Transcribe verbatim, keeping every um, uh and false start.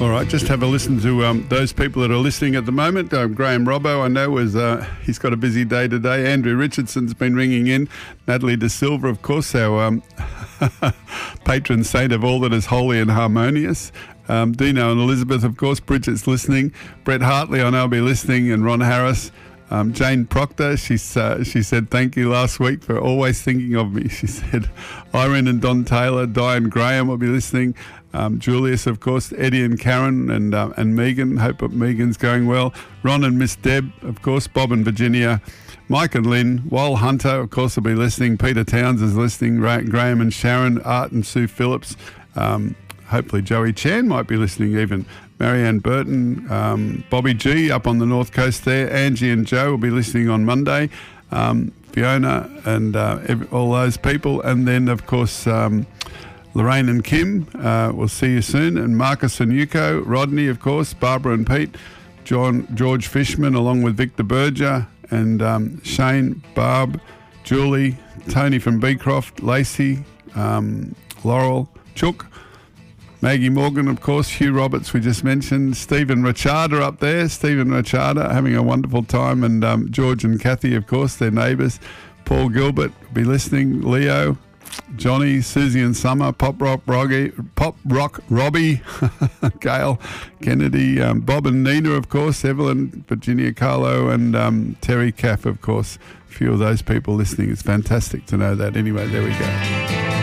All right, just have a listen to um, those people that are listening at the moment. Um, Graham Robbo, I know, was uh, he's got a busy day today. Andrew Richardson's been ringing in. Natalie De Silva, of course, our um, patron saint of all that is holy and harmonious. Um, Dino and Elizabeth, of course. Bridget's listening. Brett Hartley, I know, will be listening, and Ron Harris. Um, Jane Proctor, she's, uh, she said thank you last week for always thinking of me. She said Irene and Don Taylor, Diane Graham will be listening. Um, Julius, of course, Eddie and Karen, and uh, and Megan. Hope that Megan's going well. Ron and Miss Deb, of course. Bob and Virginia. Mike and Lynn. Wal Hunter, of course, will be listening. Peter Towns is listening. Ra- Graham and Sharon. Art and Sue Phillips. Um, hopefully Joey Chan might be listening even. Marianne Burton. Um, Bobby G up on the north coast there. Angie and Joe will be listening on Monday. Um, Fiona and uh, every, all those people. And then, of course... Um, Lorraine and Kim, uh, we'll see you soon. And Marcus and Yuko, Rodney, of course, Barbara and Pete, John, George Fishman, along with Victor Berger, and um, Shane, Barb, Julie, Tony from Beecroft, Lacey, um, Laurel, Chook, Maggie Morgan, of course, Hugh Roberts, we just mentioned, Stephen Richarda up there, Stephen Richarda, having a wonderful time, and um, George and Kathy, of course, their neighbours, Paul Gilbert, will be listening, Leo, Johnny, Susie and Summer, Pop Rock Robbie, Pop Rock Robbie, Gail, Kennedy, um, Bob and Nina, of course, Evelyn, Virginia Carlo, and um, Terry Caff, of course. A few of those people listening. It's fantastic to know that. Anyway, there we go.